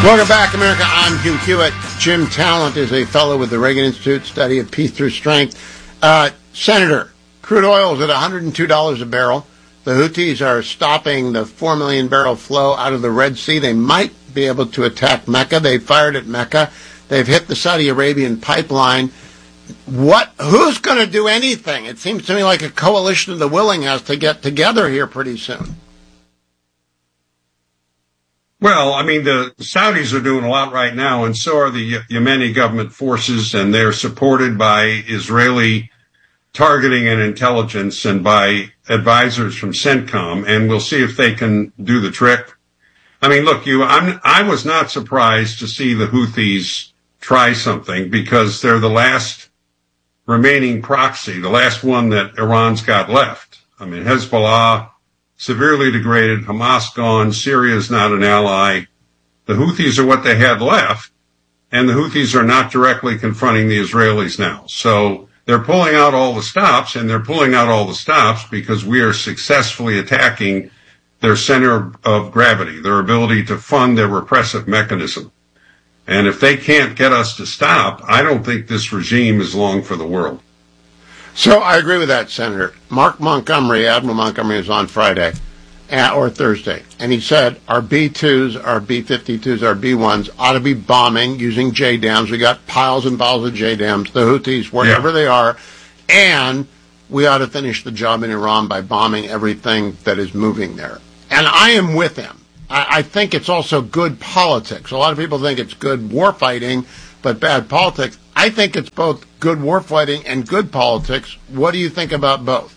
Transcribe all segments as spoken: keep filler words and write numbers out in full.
Welcome back, America. I'm Hugh Hewitt. Jim Talent is a fellow with the Reagan Institute, study of peace through strength. Uh, Senator, crude oil is at one hundred two dollars a barrel. The Houthis are stopping the four million barrel flow out of the Red Sea. They might be able to attack Mecca. They fired at Mecca. They've hit the Saudi Arabian pipeline. What? Who's going to do anything? It seems to me like a coalition of the willing has to get together here pretty soon. Well, I mean, the Saudis are doing a lot right now, and so are the Yemeni government forces, and they're supported by Israeli targeting and intelligence and by advisors from CENTCOM, and we'll see if they can do the trick. I mean, look, you, I'm, I was not surprised to see the Houthis try something because they're the last remaining proxy, the last one that Iran's got left. I mean, Hezbollah severely degraded, Hamas gone, Syria's not an ally. The Houthis are what they had left, and the Houthis are not directly confronting the Israelis now. So they're pulling out all the stops, and they're pulling out all the stops because we are successfully attacking their center of gravity, their ability to fund their repressive mechanism. And if they can't get us to stop, I don't think this regime is long for the world. So I agree with that, Senator. Mark Montgomery, Admiral Montgomery, was on Friday or Thursday, and he said our B twos, our B fifty-twos, our B ones ought to be bombing using J DAMs. We got piles and piles of J DAMs, the Houthis, wherever yeah. they are, and we ought to finish the job in Iran by bombing everything that is moving there. And I am with him. I, I think it's also good politics. A lot of people think it's good war fighting, but bad politics. I think it's both good war fighting and good politics. What do you think about both?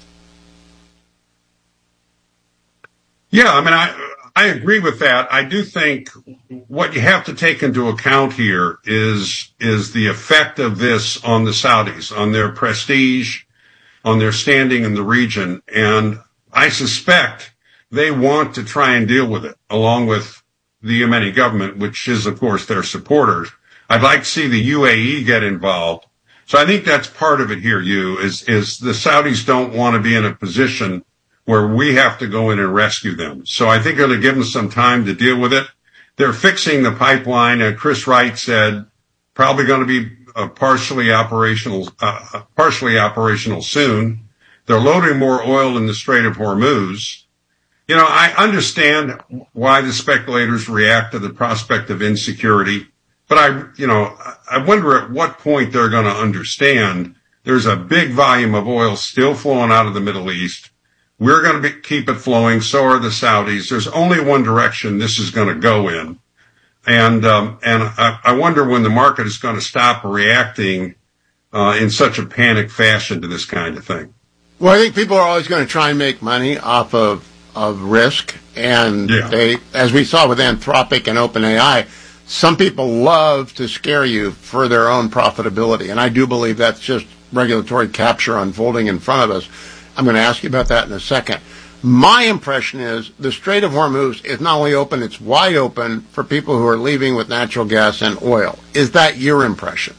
Yeah, I mean, I I agree with that. I do think what you have to take into account here is is the effect of this on the Saudis, on their prestige, on their standing in the region. And I suspect they want to try and deal with it, along with the Yemeni government, which is, of course, their supporters. I'd like to see the U A E get involved. So I think that's part of it here, you, is, is the Saudis don't want to be in a position where we have to go in and rescue them. So I think it'll give them some time to deal with it. They're fixing the pipeline. Uh, Chris Wright said probably going to be uh, partially operational, uh, partially operational soon. They're loading more oil in the Strait of Hormuz. You know, I understand why the speculators react to the prospect of insecurity. But I, you know, I wonder at what point they're going to understand there's a big volume of oil still flowing out of the Middle East. We're going to be, keep it flowing. So are the Saudis. There's only one direction this is going to go in. And, um, and I, I wonder when the market is going to stop reacting, uh, in such a panic fashion to this kind of thing. Well, I think people are always going to try and make money off of, of risk. And yeah. they, as we saw with Anthropic and OpenAI, some people love to scare you for their own profitability, and I do believe that's just regulatory capture unfolding in front of us. I'm going to ask you about that in a second. My impression is the Strait of Hormuz is not only open, it's wide open for people who are leaving with natural gas and oil. Is that your impression?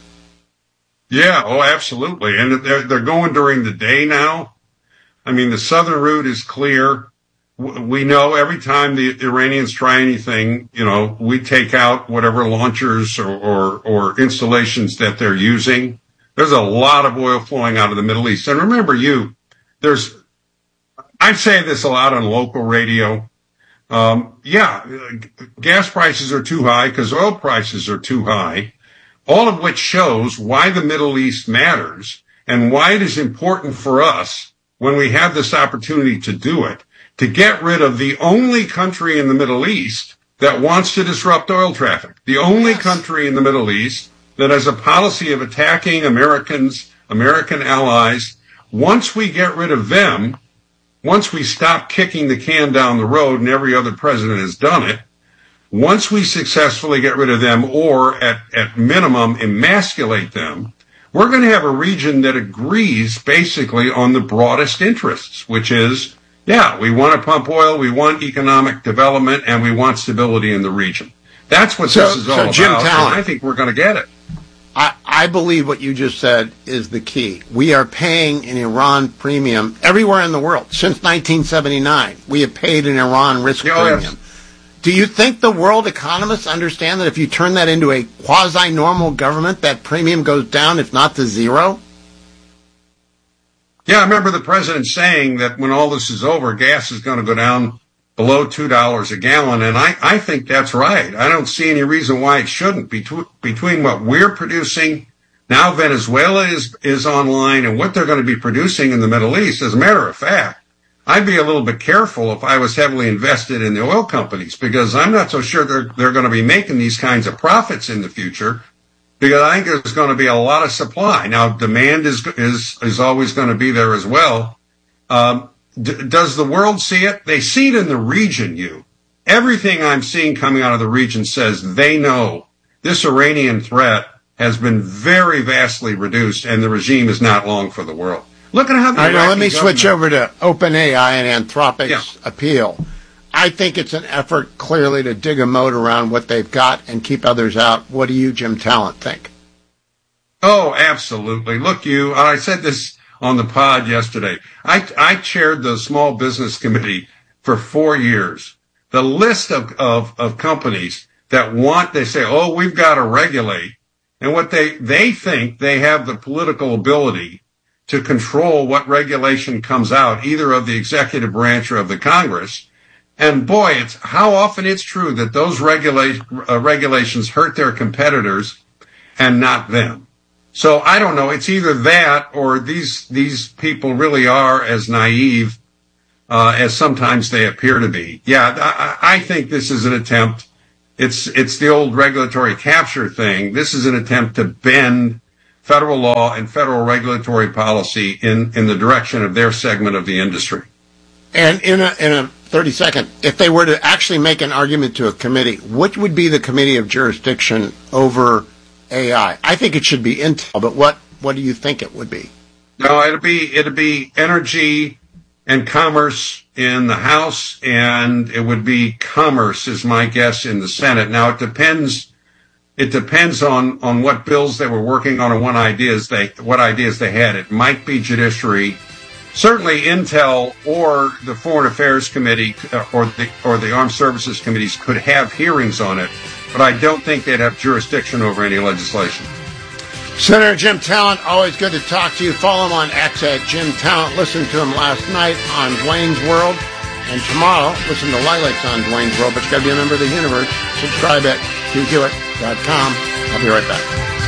Yeah, oh, absolutely. And they're, they're going during the day now. I mean, the southern route is clear. We know every time the Iranians try anything, you know, we take out whatever launchers or, or, or installations that they're using. There's a lot of oil flowing out of the Middle East. And remember, you, there's, I say this a lot on local radio. Um, yeah, gas prices are too high because oil prices are too high, all of which shows why the Middle East matters and why it is important for us when we have this opportunity to do it, to get rid of the only country in the Middle East that wants to disrupt oil traffic, the only yes. country in the Middle East that has a policy of attacking Americans, American allies. Once we get rid of them, once we stop kicking the can down the road, and every other president has done it, once we successfully get rid of them or at, at minimum emasculate them, we're going to have a region that agrees basically on the broadest interests, which is yeah, we want to pump oil, we want economic development, and we want stability in the region. That's what so, this is all so Jim about, Talent, and I think we're going to get it. I, I believe what you just said is the key. We are paying an Iran premium everywhere in the world. Since nineteen seventy-nine, we have paid an Iran risk oh, premium. Yes. Do you think the world economists understand that if you turn that into a quasi-normal government, that premium goes down, if not to zero? Yeah, I remember the president saying that when all this is over, gas is going to go down below two dollars a gallon, and I, I think that's right. I don't see any reason why it shouldn't. Between, between what we're producing, now Venezuela is, is online, and what they're going to be producing in the Middle East. As a matter of fact, I'd be a little bit careful if I was heavily invested in the oil companies, because I'm not so sure they're, they're going to be making these kinds of profits in the future, because I think there's going to be a lot of supply. Now, demand is is is always going to be there as well. Um, d- does the world see it? They see it in the region, you. Everything I'm seeing coming out of the region says they know this Iranian threat has been very vastly reduced, and the regime is not long for the world. Look at how the All right, now let me government- switch over to OpenAI and Anthropic's Yeah. appeal. I think it's an effort clearly to dig a moat around what they've got and keep others out. What do you, Jim Talent, think? Oh, absolutely. Look, you, I said this on the pod yesterday. I, I chaired the Small Business Committee for four years. The list of, of, of companies that want, they say, oh, we've got to regulate. And what they, they think they have the political ability to control what regulation comes out, either of the executive branch or of the Congress. And boy, it's how often it's true that those regula- uh, regulations hurt their competitors and not them. So I don't know. It's either that or these these people really are as naive uh, as sometimes they appear to be. Yeah, I, I think this is an attempt. It's it's the old regulatory capture thing. This is an attempt to bend federal law and federal regulatory policy in, in the direction of their segment of the industry. And in a in a thirty second, if they were to actually make an argument to a committee, which would be the committee of jurisdiction over A I? I think it should be Intel, but what, what do you think it would be? No, it'll be it'll be energy and commerce in the House, and it would be commerce, is my guess, in the Senate. Now it depends. It depends on, on what bills they were working on and what ideas they what ideas they had. It might be judiciary. Certainly, Intel or the Foreign Affairs Committee or the or the Armed Services Committees could have hearings on it, but I don't think they'd have jurisdiction over any legislation. Senator Jim Talent, always good to talk to you. Follow him on X at Jim Talent. Listen to him last night on Dwayne's World. And tomorrow, listen to Lilacs on Dwayne's World. But you got to be a member of the universe. Subscribe at Hugh Hewitt dot com. I'll be right back.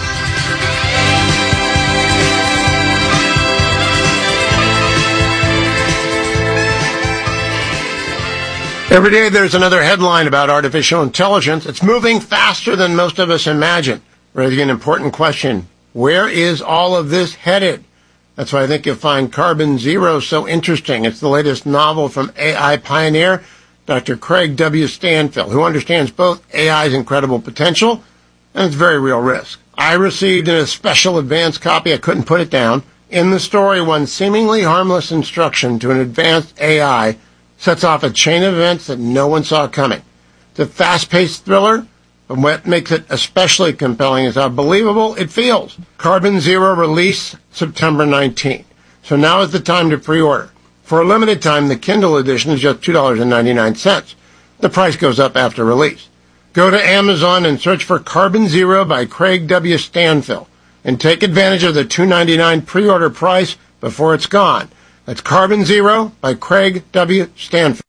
Every day there's another headline about artificial intelligence. It's moving faster than most of us imagine. Raising an important question. Where is all of this headed? That's why I think you'll find Carbon Zero so interesting. It's the latest novel from A I pioneer Doctor Craig W. Stanfill, who understands both A I's incredible potential and its very real risk. I received in a special advance copy, I couldn't put it down. In the story, one seemingly harmless instruction to an advanced A I sets off a chain of events that no one saw coming. It's a fast-paced thriller, but what makes it especially compelling is how believable it feels. Carbon Zero release September nineteenth. So now is the time to pre-order. For a limited time, the Kindle edition is just two dollars and ninety-nine cents. The price goes up after release. Go to Amazon and search for Carbon Zero by Craig W. Stanfill and take advantage of the two dollars and ninety-nine cents pre-order price before it's gone. That's Carbon Zero by Craig W. Stanfill.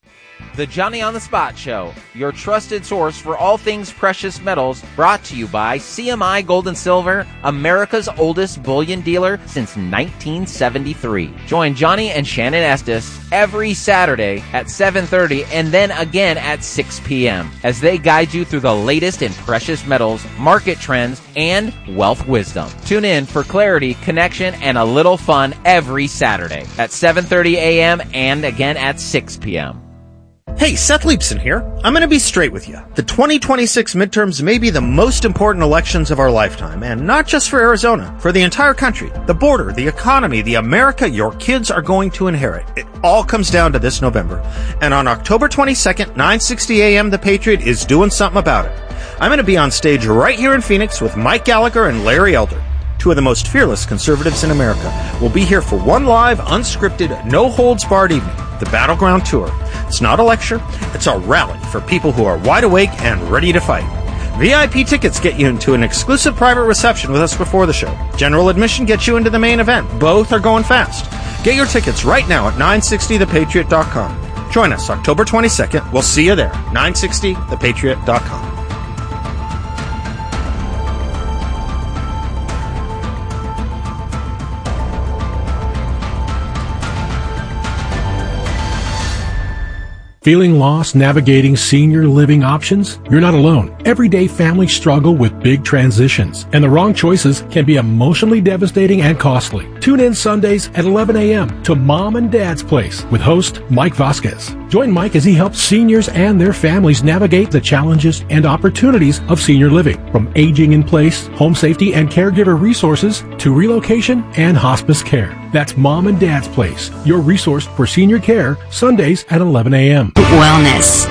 The Johnny on the Spot Show, your trusted source for all things precious metals, brought to you by C M I Gold and Silver, America's oldest bullion dealer since nineteen seventy-three. Join Johnny and Shannon Estes every Saturday at seven thirty and then again at six p.m. as they guide you through the latest in precious metals, market trends, and wealth wisdom. Tune in for clarity, connection, and a little fun every Saturday at seven thirty a.m. and again at six p.m. Hey, Seth Leibson here. I'm going to be straight with you. The twenty twenty-six midterms may be the most important elections of our lifetime, and not just for Arizona, for the entire country, the border, the economy, the America your kids are going to inherit. It all comes down to this November. And on October twenty-second, nine sixty a.m., The Patriot is doing something about it. I'm going to be on stage right here in Phoenix with Mike Gallagher and Larry Elder, two of the most fearless conservatives in America. We'll be here for one live, unscripted, no-holds-barred evening, the Battleground Tour. It's not a lecture. It's a rally for people who are wide awake and ready to fight. V I P tickets get you into an exclusive private reception with us before the show. General admission gets you into the main event. Both are going fast. Get your tickets right now at nine sixty the patriot dot com. Join us October twenty-second. We'll see you there. nine sixty the patriot dot com. Feeling lost navigating senior living options? You're not alone. Everyday families struggle with big transitions, and the wrong choices can be emotionally devastating and costly. Tune in Sundays at eleven a.m. to Mom and Dad's Place with host Mike Vasquez. Join Mike as he helps seniors and their families navigate the challenges and opportunities of senior living, from aging in place, home safety and caregiver resources, to relocation and hospice care. That's Mom and Dad's Place, your resource for senior care, Sundays at eleven a.m. Wellness.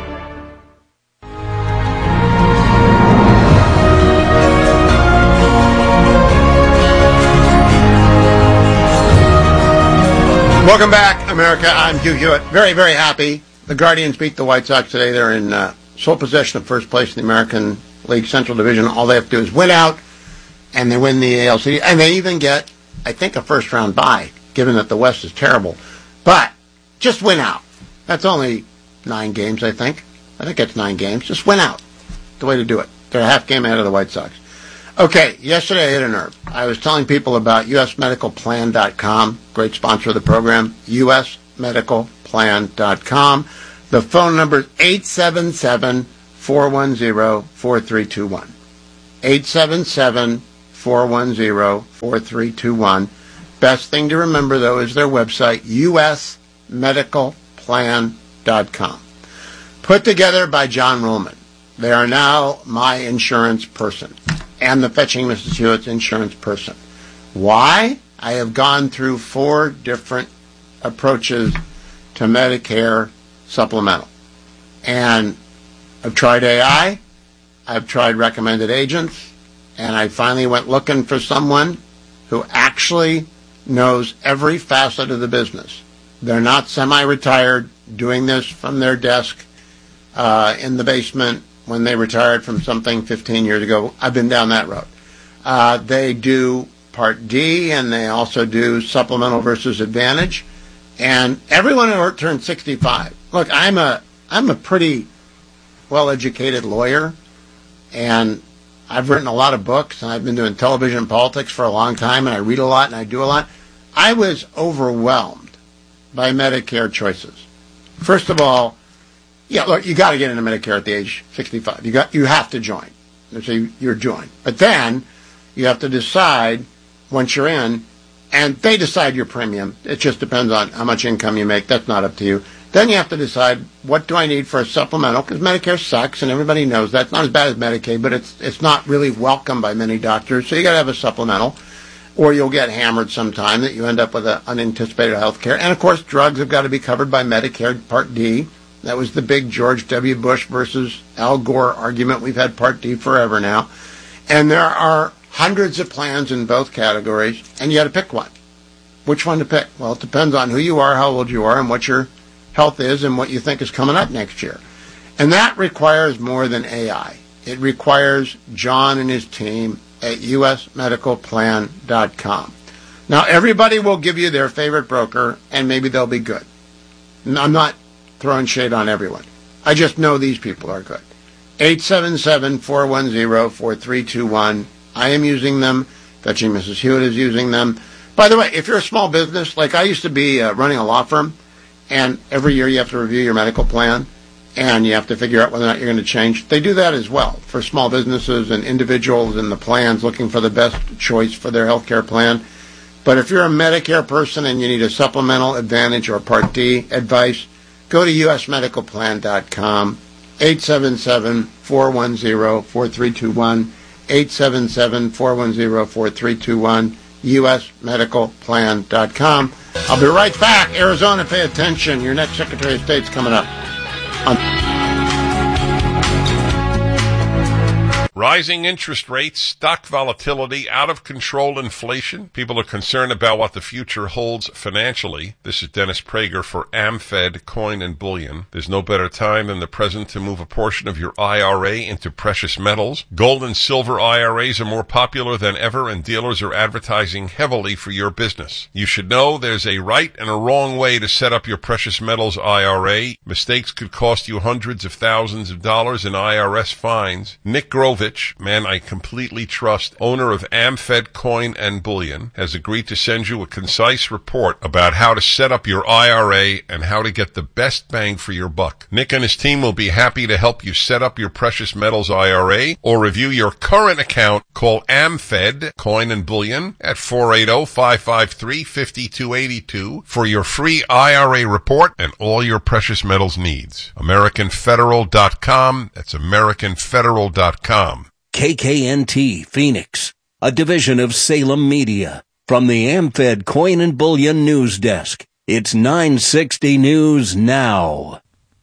Welcome back, America. I'm Hugh Hewitt. Very, very happy. The Guardians beat the White Sox today. They're in uh, sole possession of first place in the American League Central Division. All they have to do is win out, and they win the A L C D. And they even get, I think, a first-round bye, given that the West is terrible. But just win out. That's only nine games, I think. I think it's nine games. Just win out. The way to do it. They're a half game ahead of the White Sox. Okay, yesterday I hit a nerve. I was telling people about U S medical plan dot com, great sponsor of the program, U S medical plan dot com. The phone number is eight seven seven, four one zero, four three two one. eight seven seven, four one zero, four three two one. Best thing to remember, though, is their website, U S medical plan dot com. Put together by John Ruhlman. They are now my insurance person and the Fetching Missus Hewitt's insurance person. Why? I have gone through four different approaches to Medicare supplemental. And I've tried A I, I've tried recommended agents, and I finally went looking for someone who actually knows every facet of the business. They're not semi-retired doing this from their desk uh, in the basement when they retired from something fifteen years ago. I've been down that road. Uh, they do Part D, and they also do supplemental versus advantage. And everyone who turned sixty-five. Look, I'm a I'm a pretty well-educated lawyer, and I've written a lot of books, and I've been doing television and politics for a long time, and I read a lot, and I do a lot. I was overwhelmed by Medicare choices. First of all, yeah, look, you got to get into Medicare at the age sixty-five. You got, you have to join. So you, you're joined. But then you have to decide once you're in, and they decide your premium. It just depends on how much income you make. That's not up to you. Then you have to decide, what do I need for a supplemental? Because Medicare sucks, and everybody knows that. It's not as bad as Medicaid, but it's it's not really welcome by many doctors. So you got to have a supplemental, or you'll get hammered sometime that you end up with a unanticipated health care. And, of course, drugs have got to be covered by Medicare Part D. That was the big George W. Bush versus Al Gore argument. We've had Part D forever now. And there are hundreds of plans in both categories, and you got to pick one. Which one to pick? Well, it depends on who you are, how old you are, and what your health is, and what you think is coming up next year. And that requires more than A I. It requires John and his team at U S medical plan dot com. Now, everybody will give you their favorite broker, and maybe they'll be good. I'm not throwing shade on everyone. I just know these people are good. eight seven seven, four one zero, four three two one. I am using them. Fetching Missus Hewitt is using them. By the way, if you're a small business, like I used to be uh, running a law firm, and every year you have to review your medical plan, and you have to figure out whether or not you're going to change. They do that as well for small businesses and individuals in the plans looking for the best choice for their health care plan. But if you're a Medicare person and you need a supplemental advantage or Part D advice, go to U S medical plan dot com, eight seven seven, four one zero, four three two one, eight seven seven, four one zero, four three two one, U S medical plan dot com. I'll be right back. Arizona, pay attention. Your next Secretary of State's coming up. On Rising interest rates, stock volatility, out-of-control inflation. People are concerned about what the future holds financially. This is Dennis Prager for AmFed Coin and Bullion. There's no better time than the present to move a portion of your I R A into precious metals. Gold and silver I R As are more popular than ever, and dealers are advertising heavily for your business. You should know there's a right and a wrong way to set up your precious metals I R A. Mistakes could cost you hundreds of thousands of dollars in I R S fines. Nick Grovich, man I completely trust, owner of AmFed Coin and Bullion, has agreed to send you a concise report about how to set up your I R A and how to get the best bang for your buck. Nick and his team will be happy to help you set up your precious metals I R A or review your current account. Call AmFed Coin and Bullion at four eight zero, five five three, five two eight two for your free I R A report and all your precious metals needs. American Federal dot com. That's American Federal dot com. K K N T Phoenix, a division of Salem Media. From the AmFed Coin and Bullion News Desk, it's nine sixty News Now.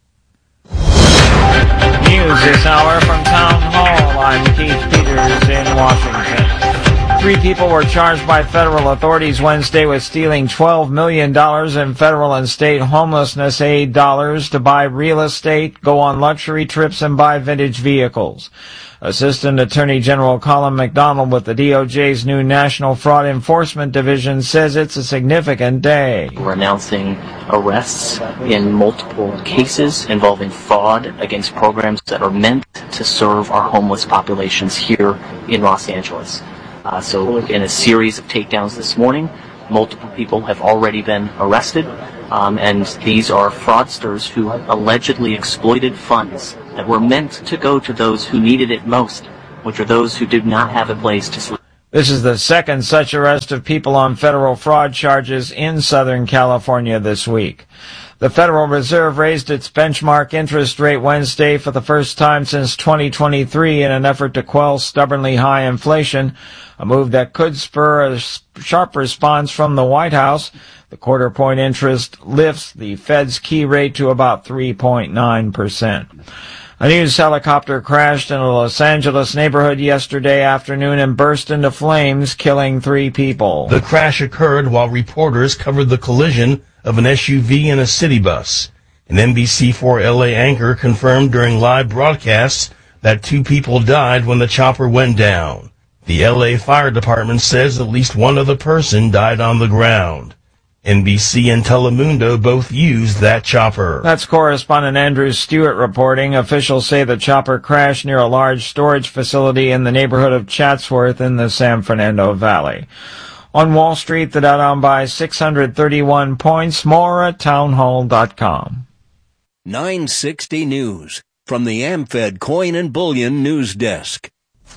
News this hour from Town Hall. I'm Keith Peters in Washington. Three people were charged by federal authorities Wednesday with stealing twelve million dollars in federal and state homelessness aid dollars to buy real estate, go on luxury trips, and buy vintage vehicles. Assistant Attorney General Colin McDonald with the D O J's new National Fraud Enforcement Division says it's a significant day. We're announcing arrests in multiple cases involving fraud against programs that are meant to serve our homeless populations here in Los Angeles. Uh, so in a series of takedowns this morning, multiple people have already been arrested, um, and these are fraudsters who allegedly exploited funds that were meant to go to those who needed it most, which are those who did not have a place to sleep. This is the second such arrest of people on federal fraud charges in Southern California this week. The Federal Reserve raised its benchmark interest rate Wednesday for the first time since twenty twenty-three in an effort to quell stubbornly high inflation, a move that could spur a sharp response from the White House. The quarter-point interest lifts the Fed's key rate to about three point nine percent. A news helicopter crashed in a Los Angeles neighborhood yesterday afternoon and burst into flames, killing three people. The crash occurred while reporters covered the collision of an S U V and a city bus. An N B C four L A anchor confirmed during live broadcasts that two people died when the chopper went down. The L A Fire Department says at least one other person died on the ground. N B C and Telemundo both used that chopper. That's correspondent Andrew Stewart reporting. Officials say the chopper crashed near a large storage facility in the neighborhood of Chatsworth in the San Fernando Valley. On Wall Street, the Dow down by six hundred thirty-one points. More at townhall dot com. nine sixty News from the AmFed Coin and Bullion News Desk.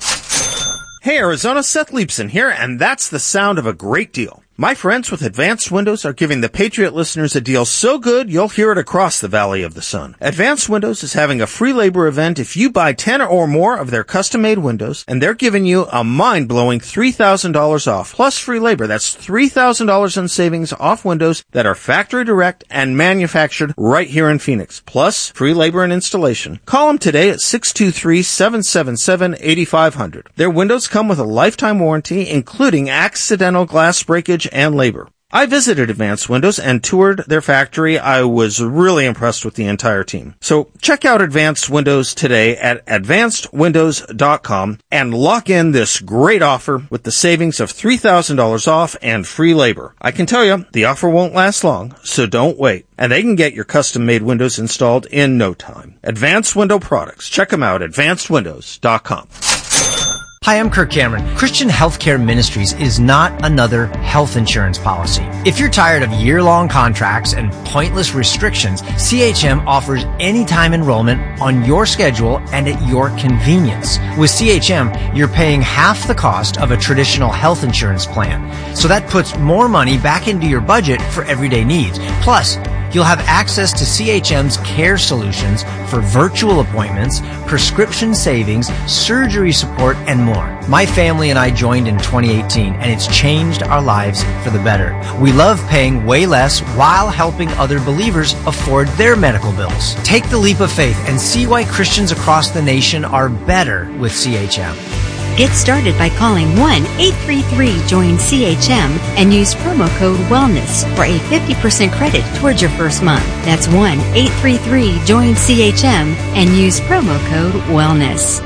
Hey Arizona, Seth Leibson here, and that's the sound of a great deal. My friends with Advanced Windows are giving the Patriot listeners a deal so good you'll hear it across the Valley of the Sun. Advanced Windows is having a free labor event if you buy ten or more of their custom-made windows, and they're giving you a mind-blowing three thousand dollars off, plus free labor. That's three thousand dollars in savings off windows that are factory direct and manufactured right here in Phoenix, plus free labor and installation. Call them today at six two three, seven seven seven, eight five zero zero. Their windows come with a lifetime warranty, including accidental glass breakage and labor. I visited Advanced Windows and toured their factory. I was really impressed with the entire team. So check out Advanced Windows today at advanced windows dot com and lock in this great offer with the savings of three thousand dollars off and free labor. I can tell you, the offer won't last long, so don't wait. And they can get your custom-made windows installed in no time. Advanced Window Products. Check them out, advanced windows dot com. Hi, I'm Kirk Cameron. Christian Healthcare Ministries is not another health insurance policy. If you're tired of year-long contracts and pointless restrictions, C H M offers anytime enrollment on your schedule and at your convenience. With C H M, you're paying half the cost of a traditional health insurance plan. So that puts more money back into your budget for everyday needs. Plus, You'll have access to C H M's care solutions for virtual appointments, prescription savings, surgery support, and more. My family and I joined in twenty eighteen, and it's changed our lives for the better. We love paying way less while helping other believers afford their medical bills. Take the leap of faith and see why Christians across the nation are better with C H M. Get started by calling one eight three three join C H M and use promo code WELLNESS for a fifty percent credit towards your first month. That's one eight three three join C H M and use promo code WELLNESS.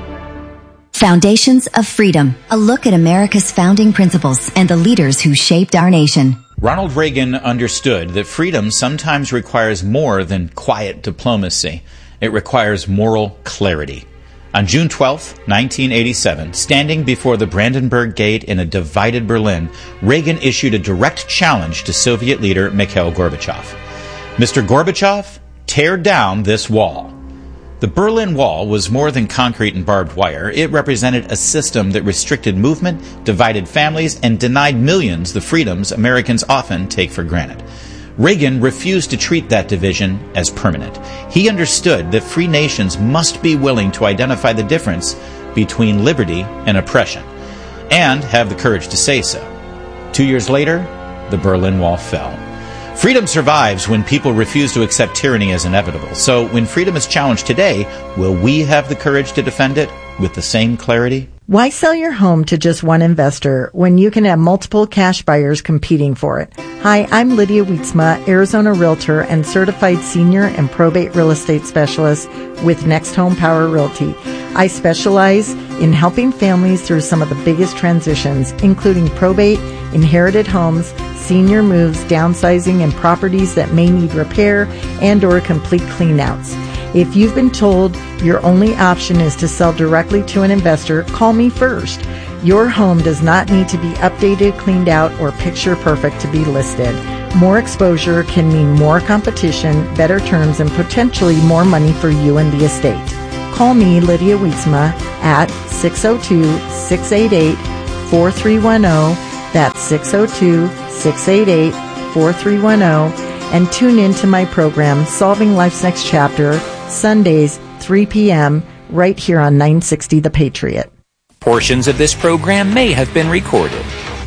Foundations of Freedom, a look at America's founding principles and the leaders who shaped our nation. Ronald Reagan understood that freedom sometimes requires more than quiet diplomacy. It requires moral clarity. On June twelfth, nineteen eighty-seven, standing before the Brandenburg Gate in a divided Berlin, Reagan issued a direct challenge to Soviet leader Mikhail Gorbachev. Mister Gorbachev, tear down this wall. The Berlin Wall was more than concrete and barbed wire. It represented a system that restricted movement, divided families, and denied millions the freedoms Americans often take for granted. Reagan refused to treat that division as permanent. He understood that free nations must be willing to identify the difference between liberty and oppression, and have the courage to say so. Two years later, the Berlin Wall fell. Freedom survives when people refuse to accept tyranny as inevitable. So when freedom is challenged today, will we have the courage to defend it with the same clarity? Why sell your home to just one investor when you can have multiple cash buyers competing for it? Hi, I'm Lydia Wietzma, Arizona Realtor and Certified Senior and Probate Real Estate Specialist with Next Home Power Realty. I specialize in helping families through some of the biggest transitions, including probate, inherited homes, senior moves, downsizing, and properties that may need repair and or complete cleanouts. If you've been told your only option is to sell directly to an investor, call me first. Your home does not need to be updated, cleaned out, or picture perfect to be listed. More exposure can mean more competition, better terms, and potentially more money for you and the estate. Call me, Lydia Wietzma, at six oh two, six eight eight, four three one zero. That's six oh two, six eight eight, four three one zero. And tune in to my program, Solving Life's Next Chapter, Sundays, three p.m., right here on nine sixty The Patriot. Portions of this program may have been recorded.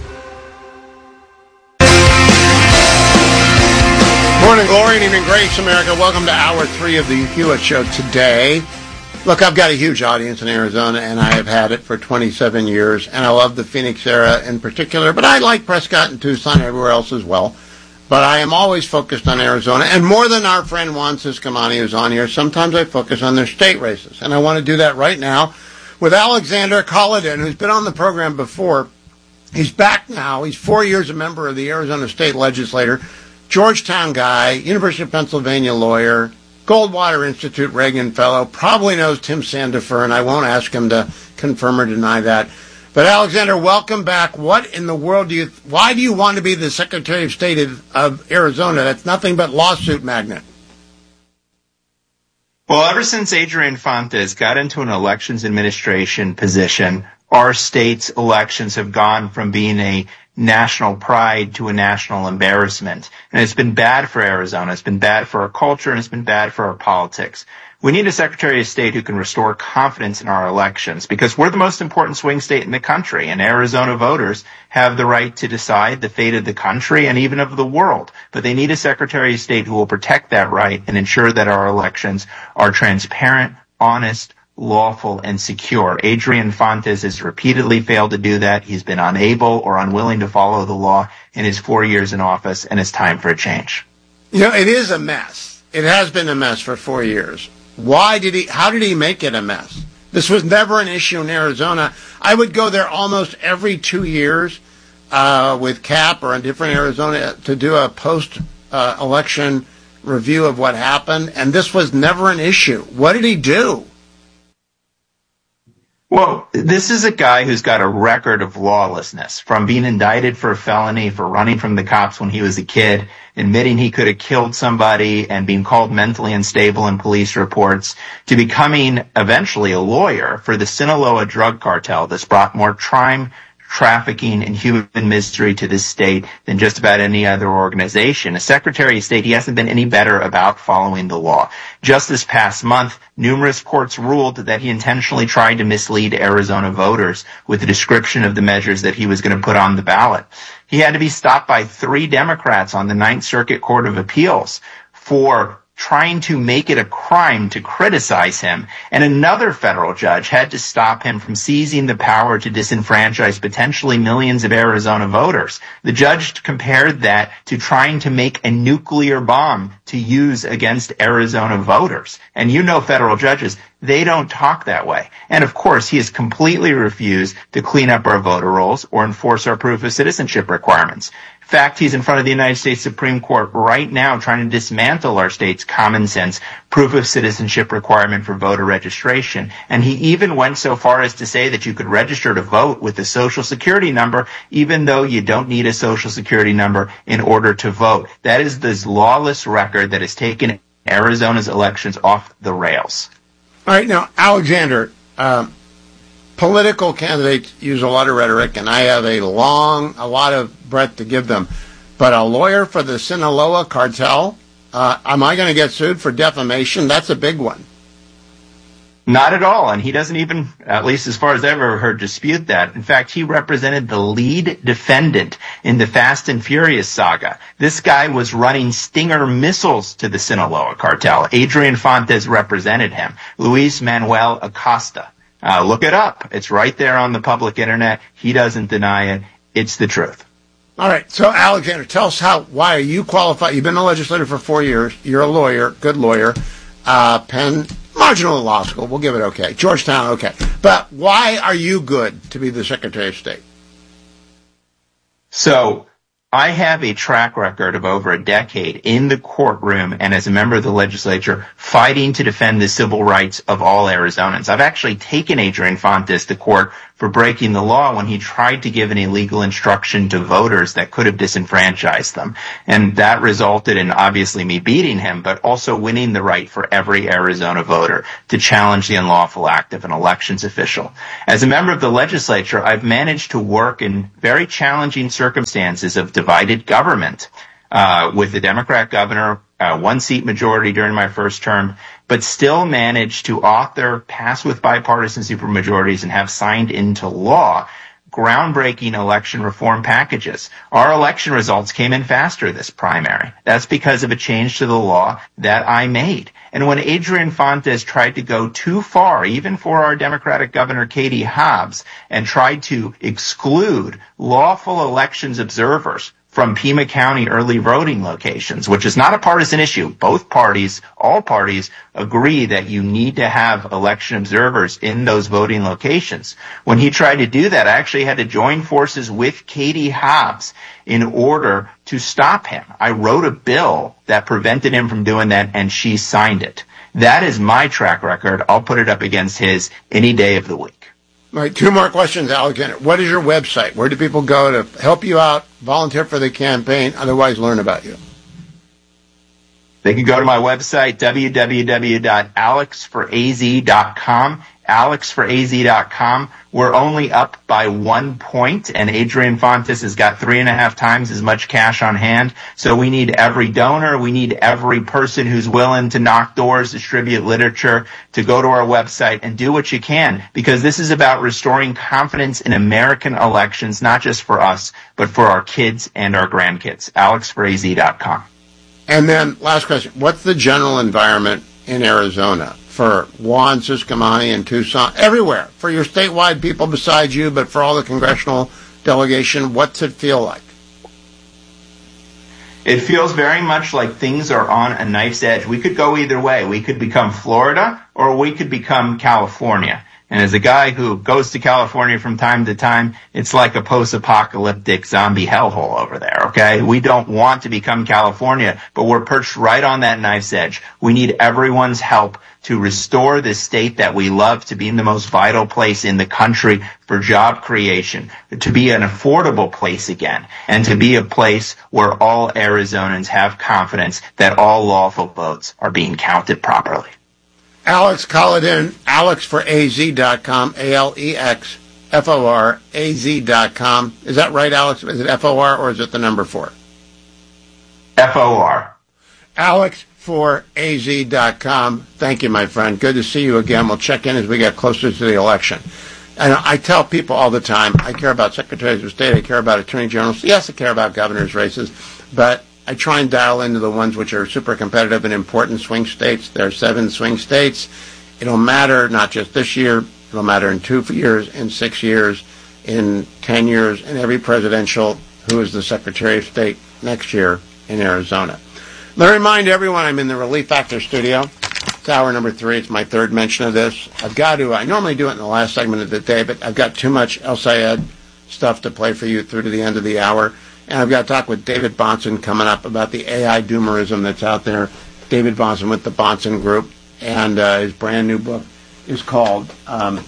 Morning glory and evening grace, America. Welcome to hour three of the Hewitt Show today. Look, I've got a huge audience in Arizona, and I have had it for twenty-seven years, and I love the Phoenix area in particular, but I like Prescott and Tucson, everywhere else as well. But I am always focused on Arizona, and more than our friend Juan Ciscomani, who's on here, sometimes I focus on their state races, and I want to do that right now with Alexander Colladin, who's been on the program before. He's back now. He's four years a member of the Arizona State Legislature, Georgetown guy, University of Pennsylvania lawyer, Goldwater Institute Reagan Fellow, probably knows Tim Sandifer, and I won't ask him to confirm or deny that. But Alexander, welcome back. What in the world do you, why do you want to be the Secretary of State of, of Arizona? That's nothing but lawsuit magnet. Well, ever since Adrian Fontes got into an elections administration position, our state's elections have gone from being a national pride to a national embarrassment. And it's been bad for Arizona. It's been bad for our culture, and it's been bad for our politics. We need a Secretary of State who can restore confidence in our elections, because we're the most important swing state in the country, and Arizona voters have the right to decide the fate of the country and even of the world. But they need a Secretary of State who will protect that right and ensure that our elections are transparent, honest, lawful, and secure. Adrian Fontes has repeatedly failed to do that. He's been unable or unwilling to follow the law in his four years in office, and it's time for a change. You know, it is a mess. It has been a mess for four years. Why did he, how did he make it a mess? This was never an issue in Arizona. I would go there almost every two years uh, with Cap or in different Arizona to do a post-election uh, review of what happened, and this was never an issue. What did he do? Well, this is a guy who's got a record of lawlessness, from being indicted for a felony for running from the cops when he was a kid, admitting he could have killed somebody and being called mentally unstable in police reports, to becoming eventually a lawyer for the Sinaloa drug cartel that's brought more crime, trafficking and human misery to this state than just about any other organization. As Secretary of State, he hasn't been any better about following the law. Just this past month, numerous courts ruled that he intentionally tried to mislead Arizona voters with the description of the measures that he was going to put on the ballot. He had to be stopped by three Democrats on the Ninth Circuit Court of Appeals for trying to make it a crime to criticize him, and another federal judge had to stop him from seizing the power to disenfranchise potentially millions of Arizona voters. The judge compared that to trying to make a nuclear bomb to use against Arizona voters. And you know federal judges, they don't talk that way. And of course, he has completely refused to clean up our voter rolls or enforce our proof of citizenship requirements. In fact, he's in front of the United States Supreme Court right now trying to dismantle our state's common sense proof of citizenship requirement for voter registration. And he even went so far as to say that you could register to vote with a social security number, even though you don't need a social security number in order to vote. That is this lawless record that has taken Arizona's elections off the rails. All right, now, Alexander, um, political candidates use a lot of rhetoric, and I have a long, a lot of breadth to give them. But a lawyer for the Sinaloa cartel, uh, am I going to get sued for defamation? That's a big one. Not at all, and he doesn't even, at least as far as I've ever heard, dispute that. In fact, he represented the lead defendant in the Fast and Furious saga. This guy was running Stinger missiles to the Sinaloa cartel. Adrian Fontes represented him. Luis Manuel Acosta. Uh, look it up. It's right there on the public internet. He doesn't deny it. It's the truth. All right. So, Alexander, tell us how, why are you qualified? You've been a legislator for four years. You're a lawyer, good lawyer. Uh, Penn, marginal law school. We'll give it okay. Georgetown, okay. But why are you good to be the Secretary of State? So, I have a track record of over a decade in the courtroom and as a member of the legislature fighting to defend the civil rights of all Arizonans. I've actually taken Adrian Fontes to court for breaking the law when he tried to give an illegal instruction to voters that could have disenfranchised them. And that resulted in obviously me beating him, but also winning the right for every Arizona voter to challenge the unlawful act of an elections official. As a member of the legislature, I've managed to work in very challenging circumstances of divided government, uh, with the Democrat governor, uh, one seat majority during my first term, but still managed to author, pass with bipartisan supermajorities, and have signed into law groundbreaking election reform packages. Our election results came in faster this primary. That's because of a change to the law that I made. And when Adrian Fontes tried to go too far, even for our Democratic Governor Katie Hobbs, and tried to exclude lawful elections observers from Pima County early voting locations, which is not a partisan issue. Both parties, all parties, agree that you need to have election observers in those voting locations. When he tried to do that, I actually had to join forces with Katie Hobbs in order to stop him. I wrote a bill that prevented him from doing that, and she signed it. That is my track record. I'll put it up against his any day of the week. All right, two more questions, Alexander. What is your website? Where do people go to help you out, volunteer for the campaign, otherwise learn about you? They can go to my website, w w w dot alex for a z dot com. alex for a z dot com. We're only up by one point, and Adrian Fontes has got three and a half times as much cash on hand. So we need every donor. We need every person who's willing to knock doors, distribute literature, to go to our website and do what you can, because this is about restoring confidence in American elections, not just for us, but for our kids and our grandkids. alex for a z dot com. And then, last question, what's the general environment in Arizona for Juan Ciscomani and Tucson, everywhere, for your statewide people besides you, but for all the congressional delegation? What's it feel like? It feels very much like things are on a knife's edge. We could go either way. We could become Florida or we could become California. And as a guy who goes to California from time to time, it's like a post-apocalyptic zombie hellhole over there, okay? We don't want to become California, but we're perched right on that knife's edge. We need everyone's help to restore this state that we love to be in the most vital place in the country for job creation, to be an affordable place again, and to be a place where all Arizonans have confidence that all lawful votes are being counted properly. Alex Colladin, alex for a z dot com, A L E X, F O R A Z dot com. Is that right, Alex? Is it F O R or is it the number four? F O R. Alex for A Z dot com. Thank you, my friend. Good to see you again. We'll check in as we get closer to the election. And I tell people all the time, I care about secretaries of state, I care about attorney generals. Yes, I care about governor's races, but I try and dial into the ones which are super competitive and important swing states. There are seven swing states. It'll matter not just this year, it'll matter in two years, in six years, in ten years, in every presidential who is the Secretary of State next year in Arizona. Let me remind everyone I'm in the Relief Factor studio. It's hour number three. It's my third mention of this. I've got to, I normally do it in the last segment of the day, but I've got too much El Sayed stuff to play for you through to the end of the hour. And I've got to talk with David Bahnsen coming up about the A I doomerism that's out there. David Bahnsen with the Bahnsen Group. And uh, his brand new book is called um,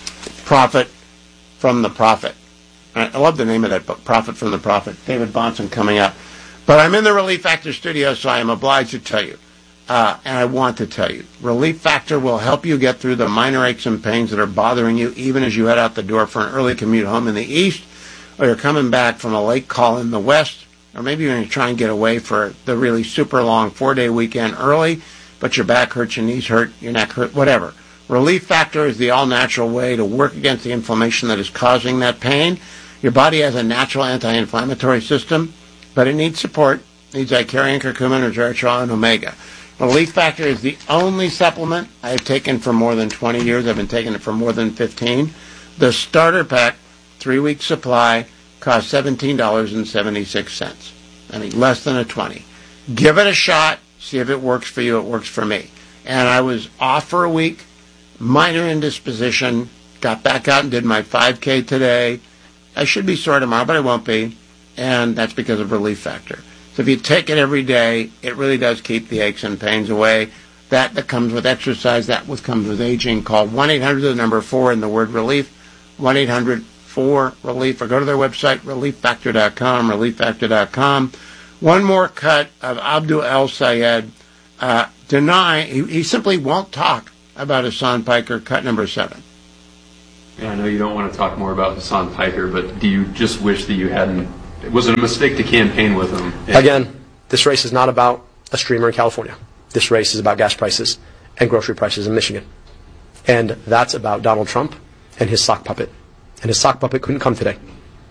Profit from the Prophet. I love the name of that book, Profit from the Prophet. David Bahnsen coming up. But I'm in the Relief Factor studio, so I am obliged to tell you. Uh, and I want to tell you, Relief Factor will help you get through the minor aches and pains that are bothering you, even as you head out the door for an early commute home in the east, or you're coming back from a late call in the west, or maybe you're going to try and get away for the really super long four-day weekend early, but your back hurts, your knees hurt, your neck hurt, whatever. Relief Factor is the all-natural way to work against the inflammation that is causing that pain. Your body has a natural anti-inflammatory system, but it needs support. It needs Icarian, curcumin, resveratrol, and omega. Relief Factor is the only supplement I have taken for more than twenty years. I've been taking it for more than fifteen. The starter pack, three-week supply, costs seventeen dollars and seventy-six cents. I mean, less than a twenty. Give it a shot. See if it works for you. It works for me. And I was off for a week, minor indisposition, got back out and did my five K today. I should be sore tomorrow, but I won't be. And that's because of Relief Factor. So if you take it every day, it really does keep the aches and pains away. That that comes with exercise, that with comes with aging. Call one eight hundred, the number four, and the word relief, one eight hundred four relief, or go to their website, relief factor dot com, relief factor dot com. One more cut of Abdul El Sayed. Uh, deny, he, he simply won't talk about Hassan Piker, cut number seven. Yeah, I know you don't want to talk more about Hassan Piker, but do you just wish that you hadn't? Was it a mistake to campaign with him? Again, this race is not about a streamer in California. This race is about gas prices and grocery prices in Michigan. And that's about Donald Trump and his sock puppet. And his sock puppet couldn't come today.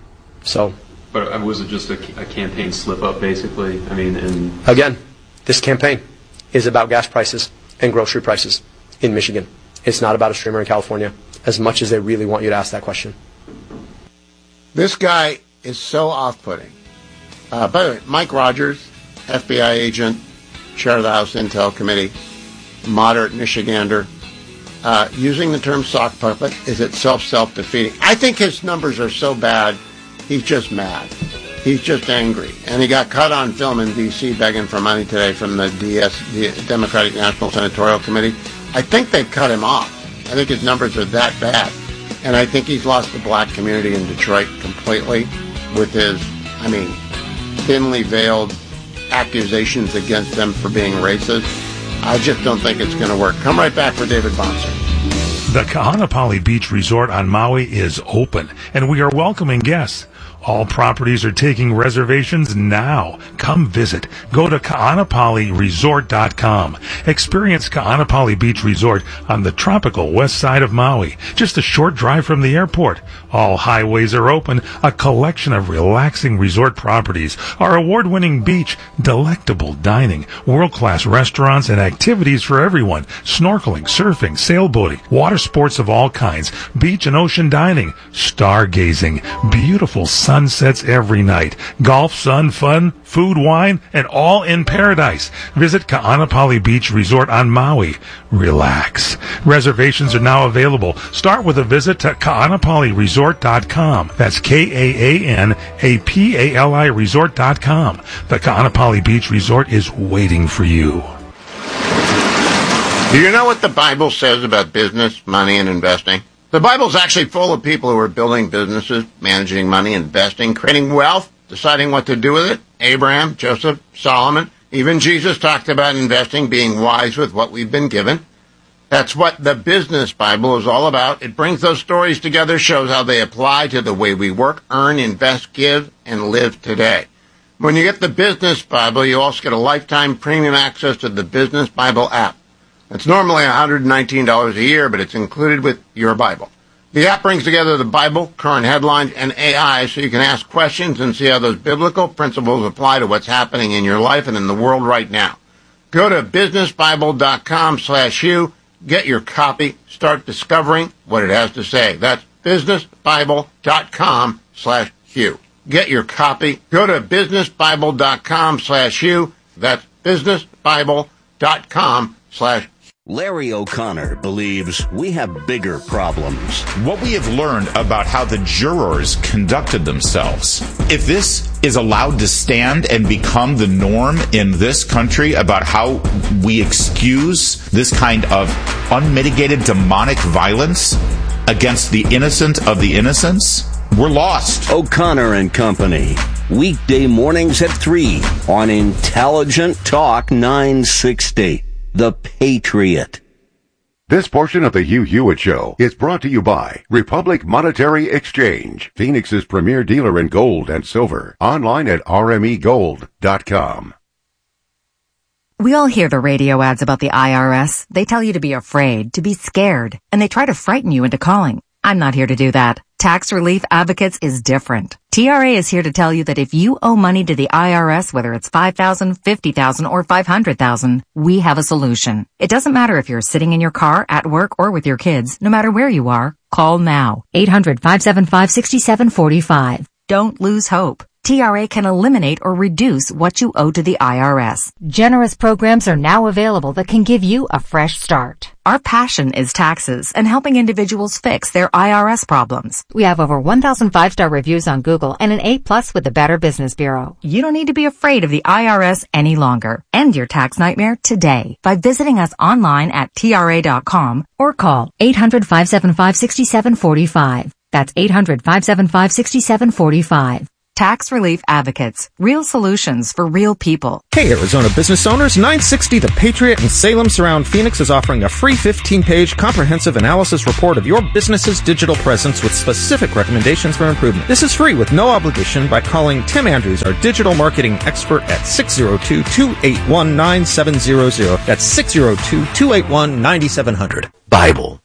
So. But was it just a, a campaign slip-up, basically? I mean, and again, this campaign is about gas prices and grocery prices in Michigan. It's not about a streamer in California, as much as they really want you to ask that question. This guy is so off-putting. Uh, by the way, Mike Rogers, F B I agent, chair of the House Intel Committee, moderate Michigander, uh, using the term sock puppet is itself self-defeating. I think his numbers are so bad, he's just mad. He's just angry. And he got caught on film in D C begging for money today from the D S, the Democratic National Senatorial Committee. I think they've cut him off. I think his numbers are that bad. And I think he's lost the black community in Detroit completely with his, I mean, thinly veiled accusations against them for being racist. I just don't think it's going to work. Come right back for David Bahnsen. The Kahanapali Beach Resort on Maui is open, and we are welcoming guests. All properties are taking reservations now. Come visit. Go to Kaanapali Resort dot com. Experience Kaanapali Beach Resort on the tropical west side of Maui, just a short drive from the airport. All highways are open, a collection of relaxing resort properties, our award-winning beach, delectable dining, world-class restaurants, and activities for everyone. Snorkeling, surfing, sailboating, water sports of all kinds, beach and ocean dining, stargazing, beautiful sunsets every night, golf, sun, fun, food, wine, and all in paradise. Visit Kaanapali Beach Resort on Maui. Relax. Reservations are now available. Start with a visit to Kaanapali Resort dot com. That's K A A N A P A L I Resort dot com. The Kaanapali Beach Resort is waiting for you. Do you know what the Bible says about business, money, and investing? The Bible's actually full of people who are building businesses, managing money, investing, creating wealth, deciding what to do with it. Abraham, Joseph, Solomon, even Jesus talked about investing, being wise with what we've been given. That's what the Business Bible is all about. It brings those stories together, shows how they apply to the way we work, earn, invest, give, and live today. When you get the Business Bible, you also get a lifetime premium access to the Business Bible app. It's normally one hundred nineteen dollars a year, but it's included with your Bible. The app brings together the Bible, current headlines, and A I so you can ask questions and see how those biblical principles apply to what's happening in your life and in the world right now. Go to businessbible.com slash you. Get your copy. Start discovering what it has to say. That's businessbible.com slash you. Get your copy. Go to businessbible.com slash you. That's businessbible.com slash you. Larry O'Connor believes we have bigger problems. What we have learned about how the jurors conducted themselves, if this is allowed to stand and become the norm in this country about how we excuse this kind of unmitigated demonic violence against the innocent of the innocents, we're lost. O'Connor and Company, weekday mornings at three on Intelligent Talk nine sixty. The Patriot. This portion of the Hugh Hewitt Show is brought to you by Republic Monetary Exchange, Phoenix's premier dealer in gold and silver. Online at r m e gold dot com. We all hear the radio ads about the I R S. They tell you to be afraid, to be scared, and they try to frighten you into calling. I'm not here to do that. Tax Relief Advocates is different. T R A is here to tell you that if you owe money to the I R S, whether it's five thousand dollars, fifty thousand dollars, or five hundred thousand dollars, we have a solution. It doesn't matter if you're sitting in your car, at work, or with your kids. No matter where you are, call now. eight hundred, five seven five, six seven four five. Don't lose hope. T R A can eliminate or reduce what you owe to the I R S. Generous programs are now available that can give you a fresh start. Our passion is taxes and helping individuals fix their I R S problems. We have over one thousand five-star reviews on Google and an A plus with the Better Business Bureau. You don't need to be afraid of the I R S any longer. End your tax nightmare today by visiting us online at T R A dot com or call eight hundred, five seven five, six seven four five. That's eight hundred, five seven five, six seven four five. Tax Relief Advocates. Real solutions for real people. Hey, Arizona business owners. nine sixty The Patriot in Salem Surround Phoenix is offering a free fifteen-page comprehensive analysis report of your business's digital presence with specific recommendations for improvement. This is free with no obligation by calling Tim Andrews, our digital marketing expert, at six oh two, two eight one, nine seven zero zero. That's six oh two, two eight one, nine seven zero zero. Bible.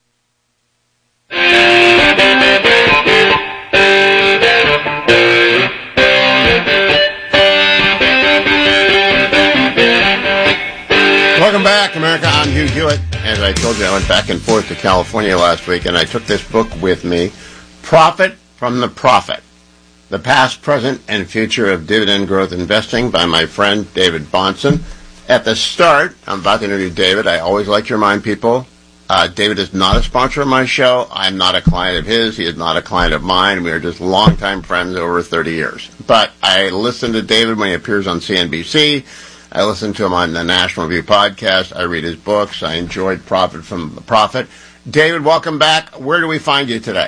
Welcome back, America. I'm Hugh Hewitt. As I told you, I went back and forth to California last week, and I took this book with me, Profit from the Prophet, The Past, Present, and Future of Dividend Growth Investing by my friend David Bahnsen. At the start, I'm about to interview David. I always like to remind people, uh, David is not a sponsor of my show. I'm not a client of his. He is not a client of mine. We are just longtime friends over thirty years. But I listen to David when he appears on C N B C. I listen to him on the National Review podcast. I read his books. I enjoyed Profit from the Prophet. David, welcome back. Where do we find you today?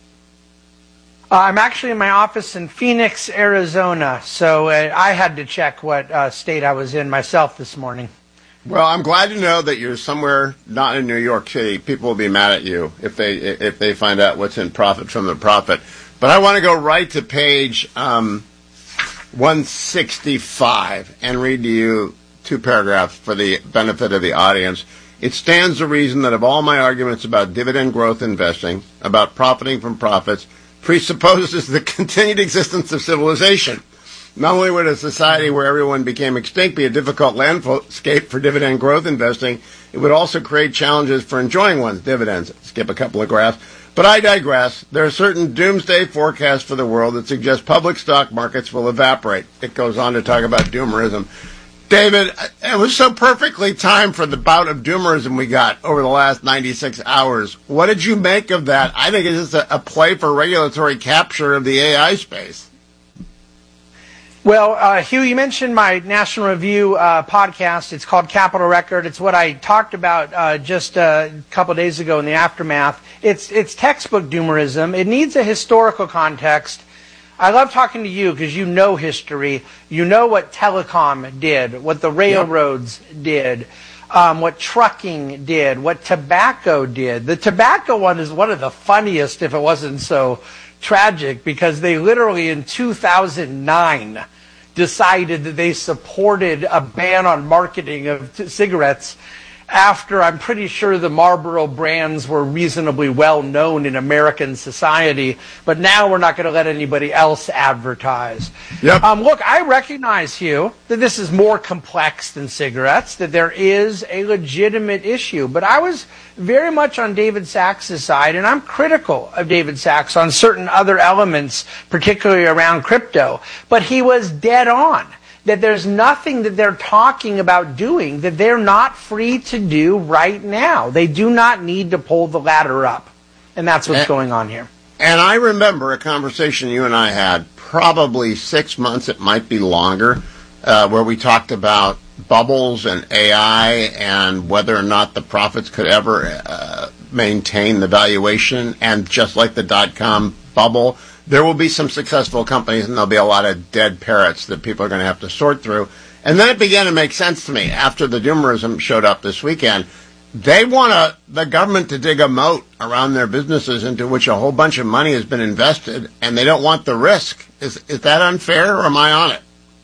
Uh, I'm actually in my office in Phoenix, Arizona, so uh, I had to check what uh, state I was in myself this morning. Well, I'm glad to know that you're somewhere not in New York City. People will be mad at you if they if they find out what's in Profit from the Prophet. But I want to go right to page um, one sixty-five and read to you two paragraphs for the benefit of the audience. It stands to reason that of all my arguments about dividend growth investing, about profiting from profits, presupposes the continued existence of civilization. Not only would a society where everyone became extinct be a difficult landscape for dividend growth investing, it would also create challenges for enjoying one's dividends. Skip a couple of graphs. But I digress. There are certain doomsday forecasts for the world that suggest public stock markets will evaporate. It goes on to talk about doomerism. David, it was so perfectly timed for the bout of doomerism we got over the last ninety-six hours. What did you make of that? I think it's just a, a play for regulatory capture of the A I space. Well, uh, Hugh, you mentioned my National Review uh, podcast. It's called Capital Record. It's what I talked about uh, just uh, a couple of days ago in the aftermath. It's it's textbook doomerism. It needs a historical context. I love talking to you because you know history. You know what telecom did, what the railroads yep. did. um, what trucking did, what tobacco did. The tobacco one is one of the funniest, if it wasn't so tragic, because they literally in two thousand nine decided that they supported a ban on marketing of t- cigarettes after I'm pretty sure the Marlboro brands were reasonably well known in American society, but now we're not going to let anybody else advertise. Yep. Um, look, I recognize, Hugh, that this is more complex than cigarettes, that there is a legitimate issue, but I was very much on David Sachs' side, and I'm critical of David Sachs on certain other elements, particularly around crypto, but he was dead on. That there's nothing that they're talking about doing that they're not free to do right now. They do not need to pull the ladder up. And that's what's and, going on here. And I remember a conversation you and I had probably six months, it might be longer, uh, where we talked about bubbles and A I and whether or not the profits could ever uh, maintain the valuation. And just like the dot-com bubble, there will be some successful companies, and there'll be a lot of dead parrots that people are going to have to sort through. And then it began to make sense to me after the doomerism showed up this weekend. They want a, the government to dig a moat around their businesses into which a whole bunch of money has been invested, and they don't want the risk. Is, is that unfair, or am I on it?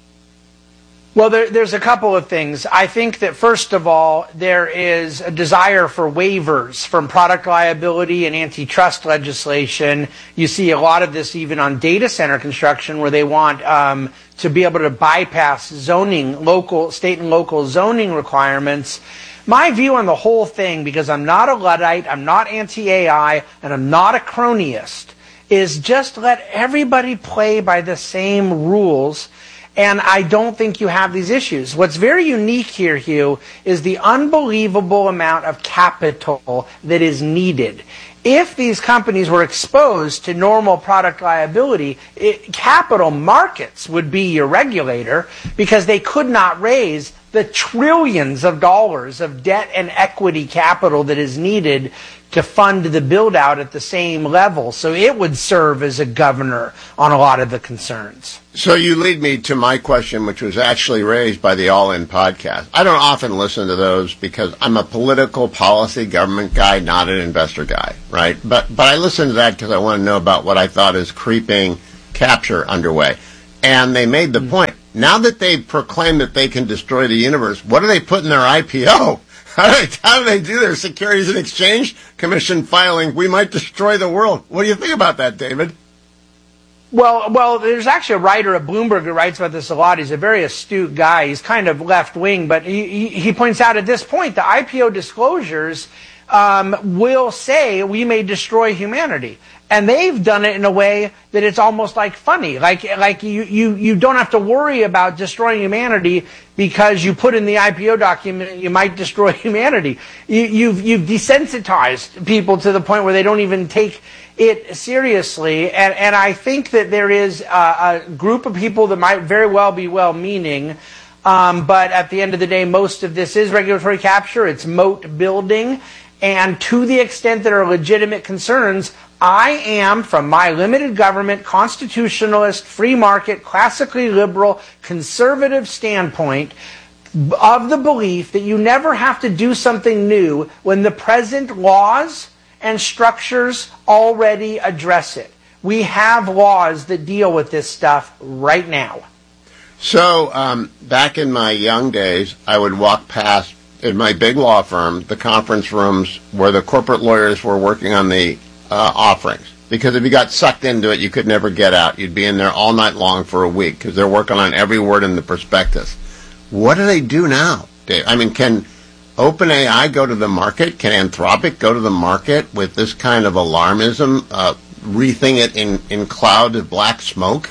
Well, there, there's a couple of things. I think that, first of all, there is a desire for waivers from product liability and antitrust legislation. You see a lot of this even on data center construction, where they want um, to be able to bypass zoning, local, state and local zoning requirements. My view on the whole thing, because I'm not a Luddite, I'm not anti-A I, and I'm not a cronyist, is just let everybody play by the same rules. And I don't think you have these issues. What's very unique here, Hugh, is the unbelievable amount of capital that is needed. If these companies were exposed to normal product liability, it, capital markets would be your regulator, because they could not raise the trillions of dollars of debt and equity capital that is needed to fund the build-out at the same level. So it would serve as a governor on a lot of the concerns. So you lead me to my question, which was actually raised by the All In podcast. I don't often listen to those because I'm a political policy government guy, not an investor guy, right? But but I listened to that because I want to know about what I thought is creeping capture underway. And they made the point. Now that they've proclaimed that they can destroy the universe, what do they put in their I P O? How do, they, how do they do their Securities and Exchange Commission filing? We might destroy the world. What do you think about that, David? Well, well, there's actually a writer at Bloomberg who writes about this a lot. He's a very astute guy. He's kind of left-wing, but he, he, he points out at this point the I P O disclosures um, will say we may destroy humanity. And they've done it in a way that it's almost like funny. Like, like you, you, you don't have to worry about destroying humanity because you put in the I P O document you might destroy humanity. You, you've, you've desensitized people to the point where they don't even take it seriously. And, and I think that there is a, a group of people that might very well be well-meaning, um, but at the end of the day, most of this is regulatory capture. It's moat building. And to the extent there are legitimate concerns, I am, from my limited government, constitutionalist, free market, classically liberal, conservative standpoint, of the belief that you never have to do something new when the present laws and structures already address it. We have laws that deal with this stuff right now. So, um, back in my young days, I would walk past, in my big law firm, the conference rooms where the corporate lawyers were working on the Uh, offerings, because if you got sucked into it, you could never get out. You'd be in there all night long for a week because they're working on every word in the prospectus. What do they do now, Dave? I mean, can OpenAI go to the market? Can Anthropic go to the market with this kind of alarmism, uh, wreathing it in, in cloud of black smoke?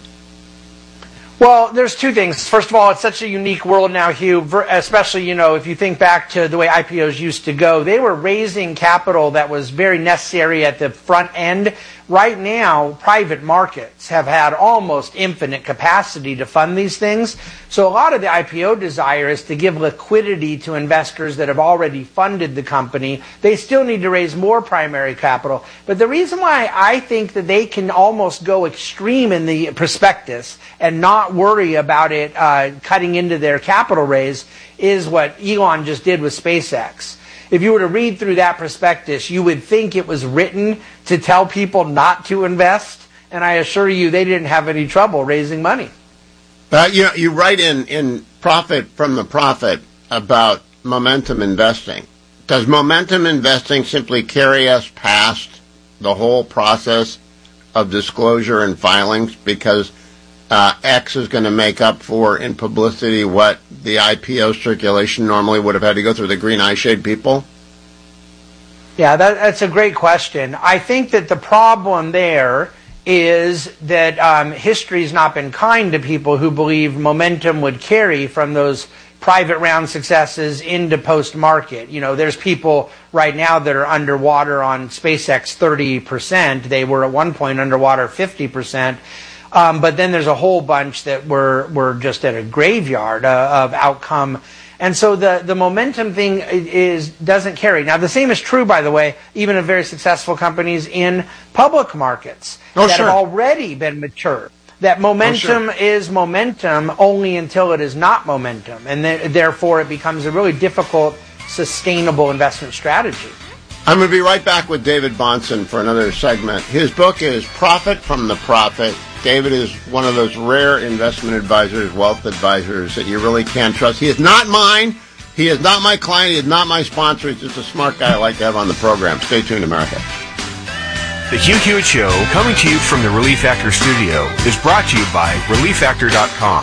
Well, there's two things. First of all, it's such a unique world now, Hugh, especially, you know, if you think back to the way I P Os used to go. They were raising capital that was very necessary at the front end right now, private markets have had almost infinite capacity to fund these things. So a lot of the I P O desire is to give liquidity to investors that have already funded the company. They still need to raise more primary capital. But the reason why I think that they can almost go extreme in the prospectus and not worry about it uh, cutting into their capital raise is what Elon just did with SpaceX. If you were to read through that prospectus, you would think it was written to tell people not to invest, and I assure you they didn't have any trouble raising money. Uh, you know, you write in, in Profit from the Profit about momentum investing. Does momentum investing simply carry us past the whole process of disclosure and filings because uh, X is going to make up for in publicity what the I P O circulation normally would have had to go through the green eye shade people? Yeah, that, that's a great question. I think that the problem there is that um, history's not been kind to people who believe momentum would carry from those private round successes into post-market. You know, there's people right now that are underwater on SpaceX thirty percent. They were at one point underwater fifty percent. Um, but then there's a whole bunch that were, were just at a graveyard uh, of outcome. And so the, the momentum thing is doesn't carry. Now, the same is true, by the way, even of very successful companies in public markets oh, that sure. have already been mature. That momentum oh, sure. is momentum only until it is not momentum. And th- therefore, it becomes a really difficult, sustainable investment strategy. I'm going to be right back with David Bahnsen for another segment. His book is Profit from the Profit. David is one of those rare investment advisors, wealth advisors that you really can trust. He is not mine. He is not my client. He is not my sponsor. He's just a smart guy I like to have on the program. Stay tuned, America. The Hugh Hewitt Show, coming to you from the Relief Factor studio, is brought to you by relief factor dot com.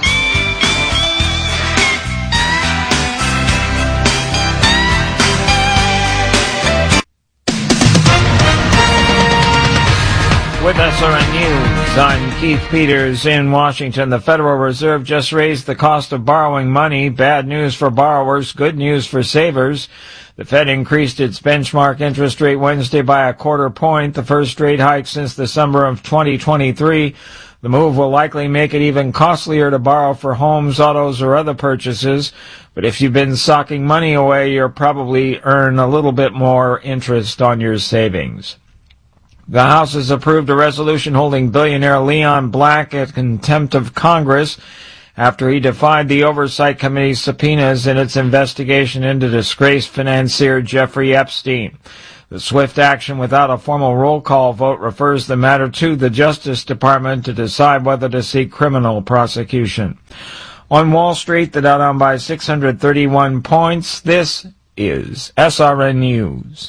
With S R N News, I'm Keith Peters in Washington. The Federal Reserve just raised the cost of borrowing money. Bad news for borrowers, good news for savers. The Fed increased its benchmark interest rate Wednesday by a quarter point, the first rate hike since the summer of twenty twenty-three. The move will likely make it even costlier to borrow for homes, autos, or other purchases. But if you've been socking money away, you'll probably earn a little bit more interest on your savings. The House has approved a resolution holding billionaire Leon Black in contempt of Congress after he defied the Oversight Committee's subpoenas in its investigation into disgraced financier Jeffrey Epstein. The swift action without a formal roll call vote refers the matter to the Justice Department to decide whether to seek criminal prosecution. On Wall Street, the Dow down by six hundred thirty-one points. This is S R N News.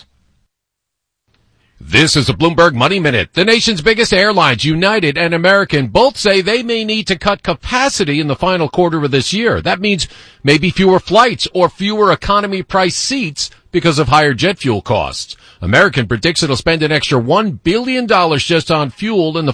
This is a Bloomberg Money Minute. The nation's biggest airlines, United and American, both say they may need to cut capacity in the final quarter of this year. That means maybe fewer flights or fewer economy price seats because of higher jet fuel costs. American predicts it'll spend an extra one billion dollars just on fuel in the